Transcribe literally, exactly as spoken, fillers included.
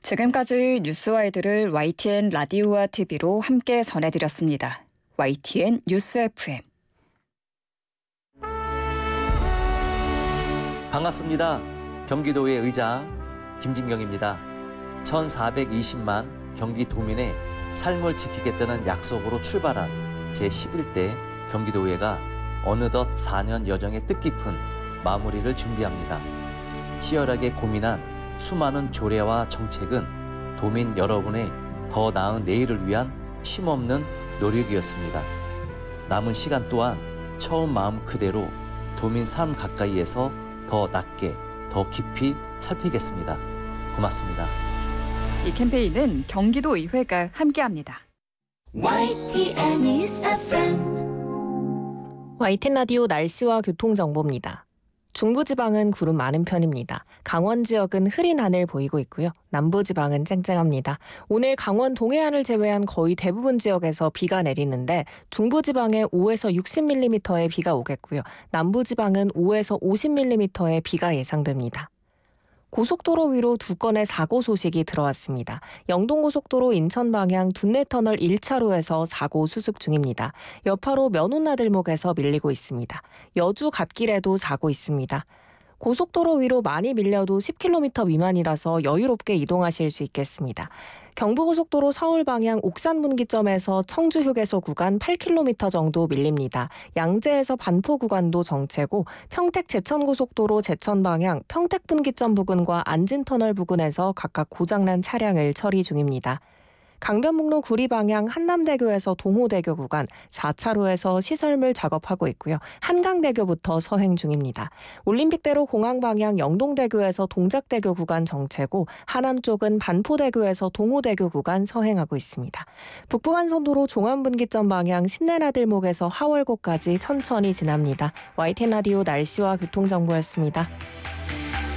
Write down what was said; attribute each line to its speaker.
Speaker 1: 지금까지 뉴스와이드를 와이티엔 라디오와 티비로 함께 전해드렸습니다. 와이티엔 뉴스 에프엠.
Speaker 2: 반갑습니다. 경기도의 의장 김진경입니다. 천사백이십만 경기도민의 삶을 지키겠다는 약속으로 출발한 제십일 대 경기도의회가 어느덧 사 년 여정의 뜻깊은 마무리를 준비합니다. 치열하게 고민한 수많은 조례와 정책은 도민 여러분의 더 나은 내일을 위한 쉼없는 노력이었습니다. 남은 시간 또한 처음 마음 그대로 도민 삶 가까이에서 더 낮게, 더 깊이 살피겠습니다. 고맙습니다.
Speaker 1: 이 캠페인은 경기도의회가 함께합니다.
Speaker 3: 와이티엔 News 에프엠.
Speaker 4: 와이티엔 라디오 날씨와 교통정보입니다. 중부지방은 구름 많은 편입니다. 강원 지역은 흐린 하늘 보이고 있고요. 남부지방은 쨍쨍합니다. 오늘 강원 동해안을 제외한 거의 대부분 지역에서 비가 내리는데 중부지방에 오에서 육십 밀리미터의 비가 오겠고요. 남부지방은 오에서 오십 밀리미터의 비가 예상됩니다. 고속도로 위로 두 건의 사고 소식이 들어왔습니다. 영동고속도로 인천 방향 둔내터널 일 차로에서 사고 수습 중입니다. 여파로 면운나들목에서 밀리고 있습니다. 여주 갓길에도 사고 있습니다. 고속도로 위로 많이 밀려도 십 킬로미터 미만이라서 여유롭게 이동하실 수 있겠습니다. 경부고속도로 서울 방향 옥산 분기점에서 청주 휴게소 구간 팔 킬로미터 정도 밀립니다. 양재에서 반포 구간도 정체고 평택 제천고속도로 제천 방향 평택 분기점 부근과 안진터널 부근에서 각각 고장난 차량을 처리 중입니다. 강변북로 구리 방향 한남대교에서 동호대교 구간 사 차로에서 시설물 작업하고 있고요. 한강대교부터 서행 중입니다. 올림픽대로 공항 방향 영동대교에서 동작대교 구간 정체고 하남 쪽은 반포대교에서 동호대교 구간 서행하고 있습니다. 북부간선도로 종암분기점 방향 신내나들목에서 하월고까지 천천히 지납니다. 와이티엔 라디오 날씨와 교통정보였습니다.